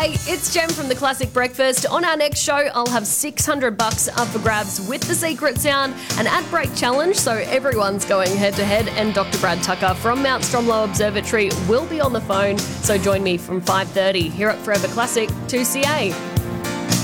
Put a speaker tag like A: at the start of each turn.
A: Hey, it's Jem from The Classic Breakfast. On our next show, I'll have $600 up for grabs with the secret sound, an ad break challenge, so everyone's going head-to-head, and Dr. Brad Tucker from Mount Stromlo Observatory will be on the phone, so join me from 5:30 here at Forever Classic 2CA.